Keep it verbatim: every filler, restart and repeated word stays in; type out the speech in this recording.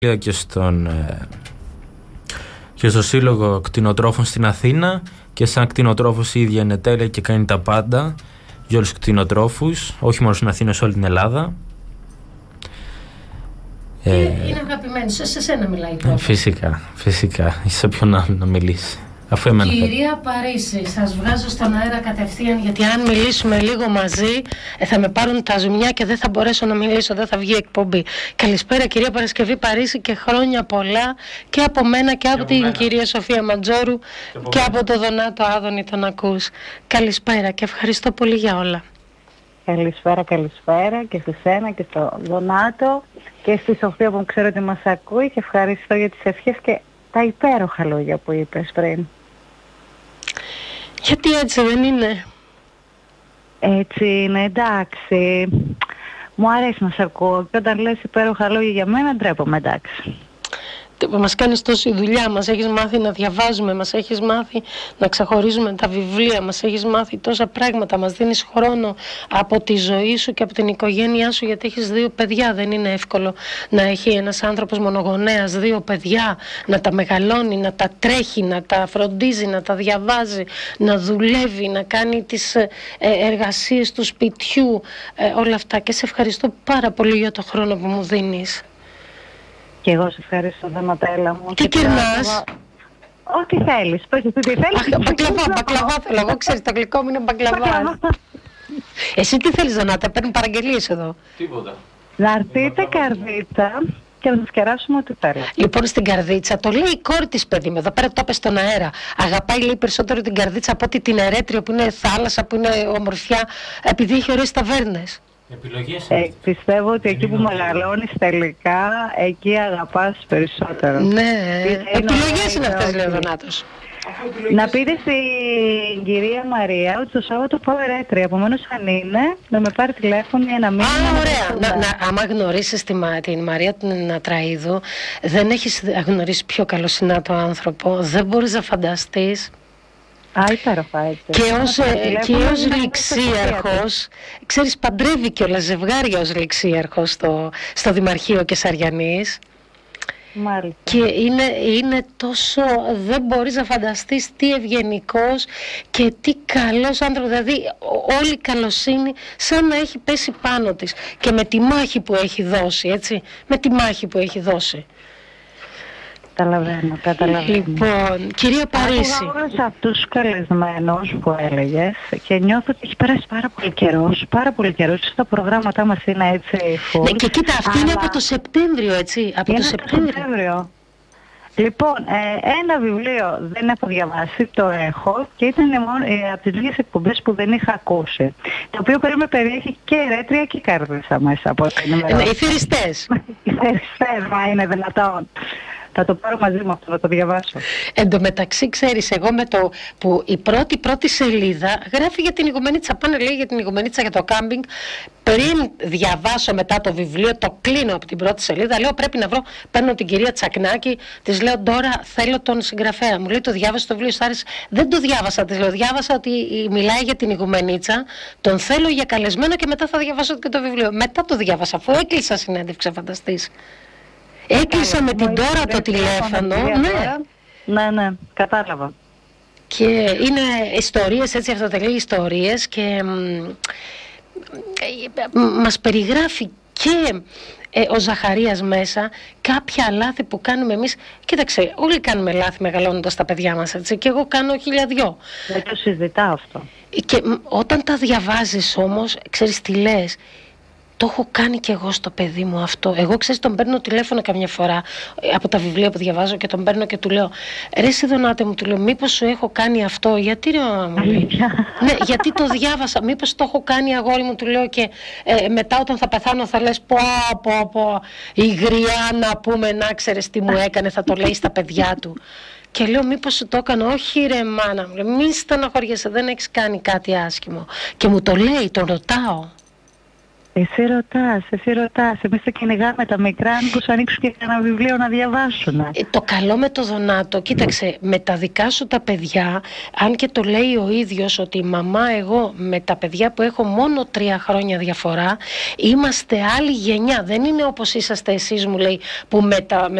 και στον, ε, και στο Σύλλογο Κτηνοτρόφων στην Αθήνα, και σαν κτηνοτρόφος η ίδια είναι τέλεια και κάνει τα πάντα για όλους τους κτηνοτρόφους, όχι μόνο στην Αθήνα, σε όλη την Ελλάδα. Είναι, ε, είναι αγαπημένος, σε σένα μιλάει τώρα. Φυσικά, φυσικά, σε ποιον άλλο να μιλήσει. Αφού εμένα Κυρία θα... Παρίσι, σας βγάζω στον αέρα κατευθείαν, γιατί αν μιλήσουμε λίγο μαζί ε, θα με πάρουν τα ζουμιά και δεν θα μπορέσω να μιλήσω, δεν θα βγει εκπομπή. Καλησπέρα κυρία Παρασκευή Παρίσι, και χρόνια πολλά και από μένα και από, και από την μένα. Κυρία Σοφία Ματζόρου και από, και από το Δονάτο Άδωνη τον ακούς. Καλησπέρα και ευχαριστώ πολύ για όλα. Καλησπέρα, καλησπέρα και σε σένα και στο Δονάτο και στη Σοφία που ξέρω ότι μας ακούει, και ευχαριστώ για τις ευχές και τα υπέροχα λόγια που είπες πριν. Γιατί έτσι δεν είναι? Έτσι είναι, εντάξει. Μου αρέσει να σε ακούω και όταν λες υπέροχα λόγια για μένα ντρέπομαι, εντάξει. Μας κάνεις τόση δουλειά, μας έχεις μάθει να διαβάζουμε, μας έχεις μάθει να ξεχωρίζουμε τα βιβλία, μας έχεις μάθει τόσα πράγματα, μας δίνεις χρόνο από τη ζωή σου και από την οικογένειά σου, γιατί έχεις δύο παιδιά. Δεν είναι εύκολο να έχει ένας άνθρωπος μονογονέας δύο παιδιά, να τα μεγαλώνει, να τα τρέχει, να τα φροντίζει, να τα διαβάζει, να δουλεύει, να κάνει τις εργασίες του σπιτιού, όλα αυτά. Και σε ευχαριστώ πάρα πολύ για το χρόνο που μου δίνεις. Και εγώ σε ευχαριστώ, Δανατέλα μου. Τι κερνάς? Ό,τι θέλεις. Πες τι θέλεις. Αχ, μπακλαβά, μπακλαβά θέλω. Εγώ ξέρεις, το γλυκό μου είναι μπακλαβά. Εσύ τι θέλεις, Δανάτα? Παίρνουν παραγγελίες εδώ. Τίποτα. Να έρθείτε καρδίτσα και να σας κεράσουμε ό,τι θέλετε. Λοιπόν, στην καρδίτσα, το λέει η κόρη της, παιδί μου, εδώ πέρα το έπες στον αέρα. Αγαπάει, λέει, περισσότερο την καρδίτσα από ότι την Ερέτρια που είναι θάλασσα, που είναι ομορφιά, επειδή έχει ωραίες ταβέρνες. Ε, πιστεύω ότι εκεί που μεγαλώνεις τελικά, εκεί αγαπάς περισσότερο. Ναι, επιλογές είναι αυτές, λέει ο Δονάτος. Να πείτε στην κυρία Μαρία ότι το Σάββατο πάω Ερέτρια, επομένως αν είναι, να με πάρει τηλέφωνο για να μην... Α, ωραία. Να, να, άμα γνωρίσεις τη, την Μαρία την Ατραΐδου, δεν έχεις γνωρίσει πιο καλοσυνάτο άνθρωπο, δεν μπορείς να φανταστείς. Α, υπέροχα, έτσι. Και ως, και ως ληξίαρχος, ξέρεις, παντρεύει και όλα ζευγάρια ως ληξίαρχος στο, στο Δημαρχείο Κεσαριανής. Μάλιστα. Και είναι, είναι τόσο, δεν μπορείς να φανταστείς τι ευγενικός και τι καλός άνθρωπος, δηλαδή όλη η καλοσύνη σαν να έχει πέσει πάνω της, και με τη μάχη που έχει δώσει, έτσι, με τη μάχη που έχει δώσει. Καταλαβαίνω, καταλαβαίνω. Λοιπόν, κυρία Παρίσι. Άκουγα όλους αυτούς τους καλεσμένους που έλεγες και νιώθω ότι έχει περάσει πάρα πολύ καιρός, πάρα πολύ καιρός. Τα προγράμματά μας είναι έτσι full. Ναι, και κοίτα, αυτή αλλά... είναι από το Σεπτέμβριο, έτσι, από είναι το Σεπτέμβριο. Σεπτέμβριο. Λοιπόν, ε, ένα βιβλίο δεν έχω διαβάσει, το έχω, και ήταν μόνο, ε, από τις λίγες εκπομπές που δεν είχα ακούσει. Το οποίο περίπου περιέχει και Ερέτρια και Καρδίτσα μέσα από την ημέρα. Ε, οι θηριστές. Οι θηριστές, μα είναι δυνατόν. Θα το πάρω μαζί μου αυτό, θα το διαβάσω. Εν τω μεταξύ, ξέρεις, εγώ με το που η πρώτη πρώτη σελίδα γράφει για την ηγουμενίτσα. Πάνε, λέει, για την ηγουμενίτσα, για το κάμπινγκ. Πριν διαβάσω μετά το βιβλίο, το κλείνω από την πρώτη σελίδα. Λέω, πρέπει να βρω. Παίρνω την κυρία Τσακνάκη, της λέω, τώρα θέλω τον συγγραφέα. Μου λέει, το διάβασα το βιβλίο, σου άρεσε? Δεν το διάβασα, της λέω. Διάβασα ότι μιλάει για την ηγουμενίτσα. Τον θέλω για καλεσμένο και μετά θα διαβάσω και το βιβλίο. Μετά το διάβασα, αφού έκλεισα συνέντευξη, φανταστείς. Έκλεισα με την Τώρα το τηλέφωνο, ναι. Ναι, ναι, κατάλαβα. Και είναι ιστορίες, έτσι, αυτοτελεί ιστορίες, και μ, μας περιγράφει και ε, ο Ζαχαρίας μέσα κάποια λάθη που κάνουμε εμείς. Κοίταξε, όλοι κάνουμε λάθη μεγαλώνοντας τα παιδιά μας, έτσι, και εγώ κάνω χιλιαδιό. Δεν το συζητάω αυτό. Και μ, όταν τα διαβάζεις όμως, ξέρεις τι λες? Το έχω κάνει και εγώ στο παιδί μου αυτό. Εγώ, ξέρεις, τον παίρνω τηλέφωνο καμιά φορά από τα βιβλία που διαβάζω και τον παίρνω και του λέω, ρε εσύ Δονάτε μου, του λέω, μήπως σου έχω κάνει αυτό? Γιατί ρε μου λέει? Ναι, γιατί το διάβασα, μήπως το έχω κάνει, αγόρι μου, του λέω, και ε, μετά όταν θα πεθάνω θα λες, πω πω πω, η γριά να πούμε, να ξέρεις τι μου έκανε, θα το λέει στα παιδιά του. Και λέω, μήπως σου το έκανα? Όχι ρε μάνα μου, μη στεναχωριέσαι, δεν έχεις κάνει κάτι άσχημο. Και μου το λέει, τον ρωτάω. Εσύ ρωτάς, εσύ ρωτάς. Εμείς τα κυνηγάμε τα μικρά, μήπως ανοίξουν και κανένα βιβλίο να διαβάσουν. Ε, το καλό με το Δονάτο, κοίταξε, με τα δικά σου τα παιδιά, αν και το λέει ο ίδιος ότι μαμά, εγώ με τα παιδιά που έχω μόνο τρία χρόνια διαφορά, είμαστε άλλη γενιά. Δεν είναι όπως είσαστε εσείς, μου λέει, που με τα, με